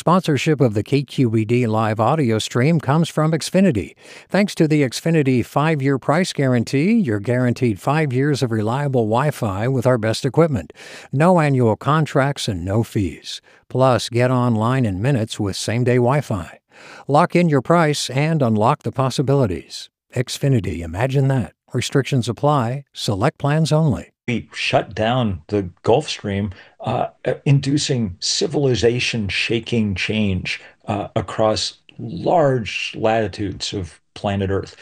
Sponsorship of the KQED live audio stream comes from Xfinity. Thanks to the Xfinity 5-year price guarantee, you're guaranteed 5 years of reliable Wi-Fi with our best equipment. No annual contracts and no fees. Plus, get online in minutes with same-day Wi-Fi. Lock in your price and unlock the possibilities. Xfinity, imagine that. Restrictions apply. Select plans only. We shut down the Gulf Stream, inducing civilization-shaking change across large latitudes of planet Earth.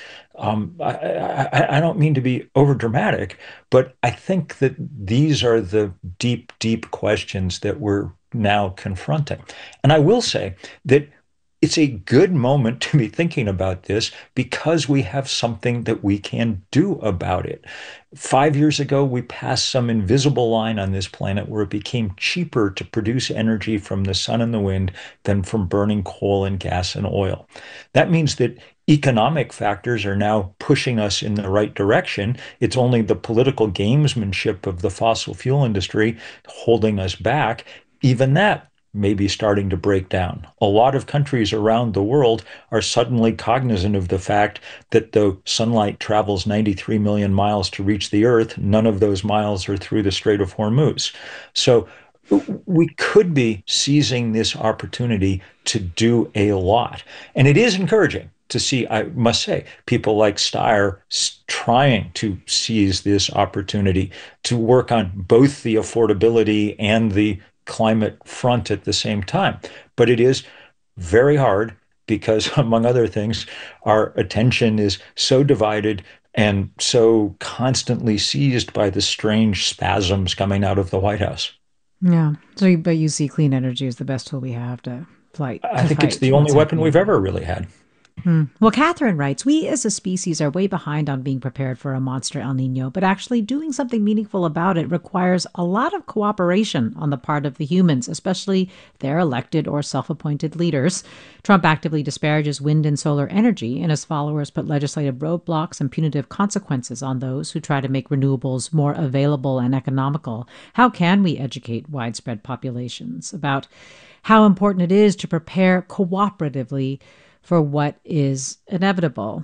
I don't mean to be overdramatic, but I think that these are the deep, deep questions that we're now confronting. And I will say that it's a good moment to be thinking about this because we have something that we can do about it. 5 years ago, we passed some invisible line on this planet where it became cheaper to produce energy from the sun and the wind than from burning coal and gas and oil. That means that economic factors are now pushing us in the right direction. It's only the political gamesmanship of the fossil fuel industry holding us back. Even that may be starting to break down. A lot of countries around the world are suddenly cognizant of the fact that though sunlight travels 93 million miles to reach the Earth, none of those miles are through the Strait of Hormuz. So we could be seizing this opportunity to do a lot. And it is encouraging to see, I must say, people like Steyer trying to seize this opportunity to work on both the affordability and the climate front at the same time. But it is very hard because, among other things, our attention is so divided and so constantly seized by the strange spasms coming out of the White House. Yeah. But you see clean energy as the best tool we have to fight. I think it's the only weapon we've ever really had. Well, Catherine writes, we as a species are way behind on being prepared for a monster El Nino, but actually doing something meaningful about it requires a lot of cooperation on the part of the humans, especially their elected or self-appointed leaders. Trump actively disparages wind and solar energy, and his followers put legislative roadblocks and punitive consequences on those who try to make renewables more available and economical. How can we educate widespread populations about how important it is to prepare cooperatively for what is inevitable?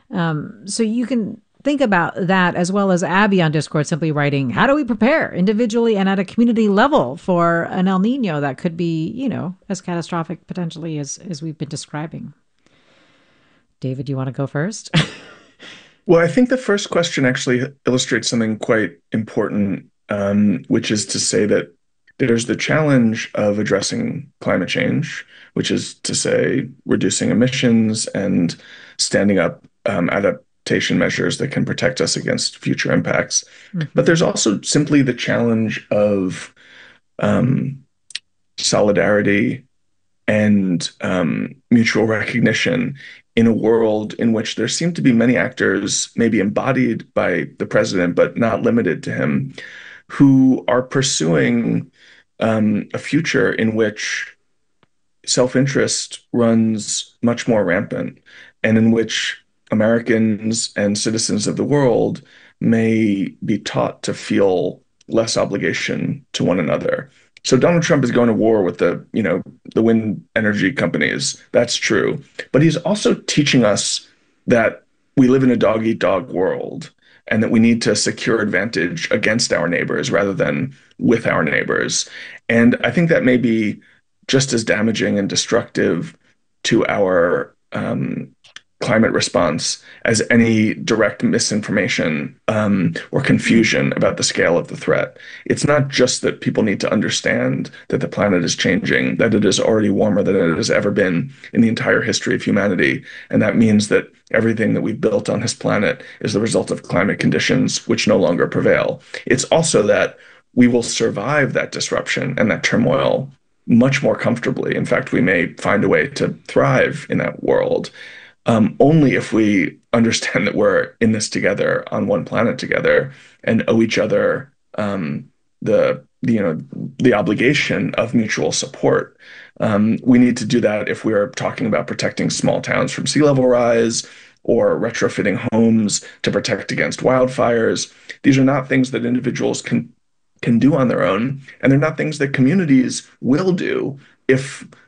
So you can think about that, as well as Abby on Discord simply writing, how do we prepare individually and at a community level for an El Nino that could be, as catastrophic potentially as we've been describing? David, do you want to go first? Well, I think the first question actually illustrates something quite important, which is to say that there's the challenge of addressing climate change, which is to say reducing emissions and standing up adaptation measures that can protect us against future impacts. Mm-hmm. But there's also simply the challenge of solidarity and mutual recognition in a world in which there seem to be many actors, maybe embodied by the president, but not limited to him, who are pursuing a future in which self-interest runs much more rampant, and in which Americans and citizens of the world may be taught to feel less obligation to one another. So Donald Trump is going to war with the wind energy companies. That's true. But he's also teaching us that we live in a dog-eat-dog world, and that we need to secure advantage against our neighbors rather than with our neighbors. And I think that may be just as damaging and destructive to our climate response as any direct misinformation or confusion about the scale of the threat. It's not just that people need to understand that the planet is changing, that it is already warmer than it has ever been in the entire history of humanity. And that means that everything that we've built on this planet is the result of climate conditions which no longer prevail. It's also that we will survive that disruption and that turmoil much more comfortably. In fact, we may find a way to thrive in that world. Only if we understand that we're in this together on one planet together and owe each other the obligation of mutual support. We need to do that if we're talking about protecting small towns from sea level rise or retrofitting homes to protect against wildfires. These are not things that individuals can do on their own, and they're not things that communities will do if